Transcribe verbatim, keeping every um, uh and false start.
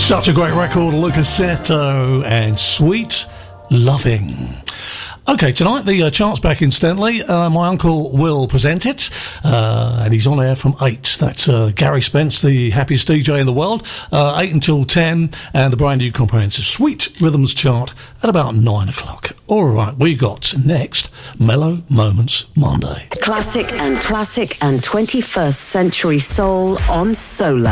Such a great record, Lucasetto and Sweet Loving. Okay, tonight the uh, chart's back incidentally. Uh, my uncle will present it, uh, and he's on air from eight. That's uh, Gary Spence, the happiest D J in the world, uh, eight until ten, and the brand new comprehensive Sweet Rhythms chart at about nine o'clock. All right, we got next Mellow Moments Monday. Classic and classic and twenty-first century soul on Solar.